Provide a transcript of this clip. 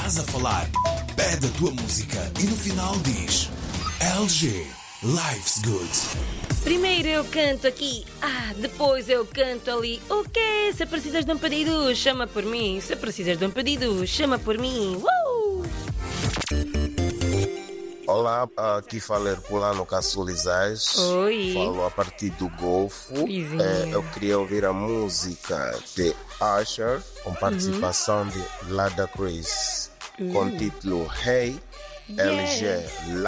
estás a falar. Pede a tua música e no final diz LG, Life's Good. Primeiro eu canto aqui, depois eu canto ali. O quê? Se precisas de um pedido, chama por mim. Se precisas de um pedido, chama por mim. Olá, aqui fala Herculano Caçulizais. Oi. Falo a partir do Golfo. Eu queria ouvir a música de Usher, com participação de Lada Chris, com título Hey, LG